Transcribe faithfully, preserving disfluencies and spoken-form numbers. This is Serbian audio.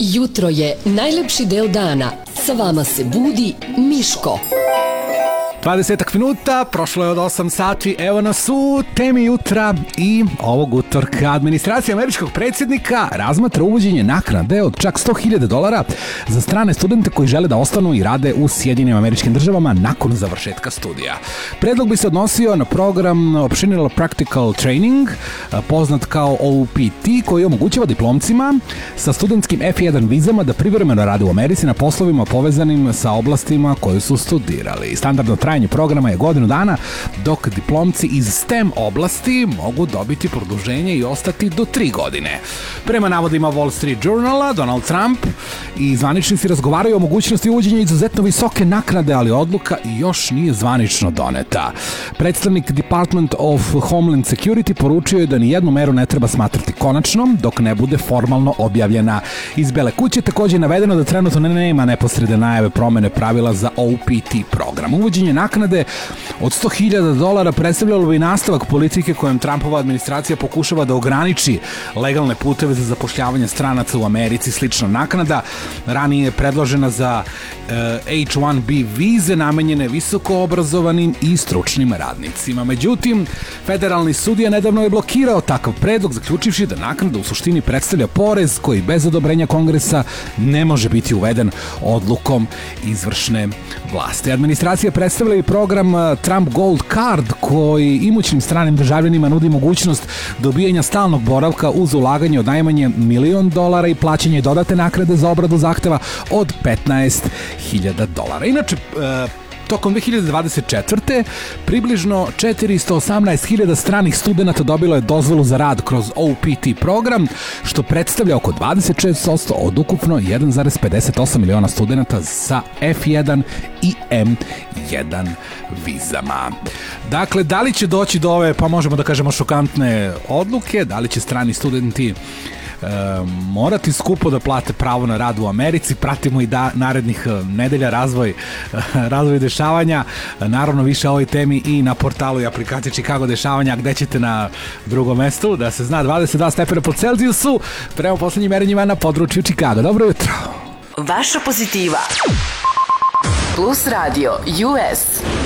Jutro je najlepši deo dana. Sa vama se budi Miško. dvadeset minuta, prošlo je od osam sati, evo nas u temi jutra i ovog utorka. Administracija američkog predsjednika razmatra uvođenje naknade od čak sto hiljada dolara za strane studente koji žele da ostanu i rade u Sjedinjenim Američkim Državama nakon završetka studija. Predlog bi se odnosio na program Optional Practical Training, poznat kao O P T, koji omogućava diplomcima sa studentskim F jedan vizama da privremeno rade u Americi na poslovima povezanim sa oblastima koje su studirali. Standardno trajanje programa je godinu dana, dok diplomci iz S T E M oblasti mogu dobiti produženje i ostati do tri godine. Prema navodima Wall Street Journala, Donald Trump i zvaničnici razgovaraju o mogućnosti uvođenja izuzetno visoke naknade, ali odluka još nije zvanično doneta. Predstavnik Department of Homeland Security poručio je da ni jednu meru ne treba smatrati konačnom dok ne bude formalno objavljena. Iz Bele kuće također je navedeno da trenutno nema neposredne najave promene pravila za O P T program. Uvođenje naknade od sto hiljada dolara predstavljalo bi nastavak politike kojom Trumpova administracija pokušava da ograniči legalne puteve za zapošljavanje stranaca u Americi. Slična naknada ranije je predložena za uh, H jedan B vize namenjene visoko obrazovanim i stručnim radnicima. Međutim, federalni sudija nedavno je blokirao takav predlog, zaključivši da naknada u suštini predstavlja porez koji bez odobrenja Kongresa ne može biti uveden odlukom izvršne vlasti. Administracija predstavlja i program Trump Gold Card koji imućnim stranim državljanima nudi mogućnost dobijanja stalnog boravka uz ulaganje od najmanje milion dolara i plaćanje dodatne naknade za obradu zahteva od petnaest hiljada dolara. Inače, tokom dve hiljade dvadeset četvrte približno četiristo osamnaest hiljada stranih studenta dobilo je dozvolu za rad kroz O P T program, što predstavlja oko dvadeset šest posto od ukupno jedan zarez pedeset osam miliona studenta sa F jedan i M jedan vizama. Dakle, da li će doći do ove, pa možemo da kažemo, šokantne odluke, da li će strani studenti E, morati skupo da plate pravo na rad u Americi? Pratimo i da, narednih nedelja razvoj, razvoj dešavanja. Naravno, više o ovoj temi i na portalu i aplikaciji Chicago dešavanja, gde ćete na drugom mestu da se zna dvadeset dva stepena po Celzijusu prema poslednjim merenjima na području Chicago. Dobro jutro. Vaša pozitiva Plus Radio U S.